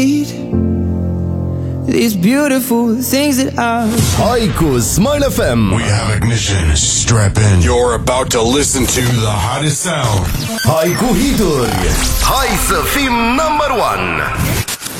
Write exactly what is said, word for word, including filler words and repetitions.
These beautiful things that I... Hai cu Smile F M. We have ignition. Strap in. You're about to listen to the hottest sound. Hai cu hituri. Hai să fim number one.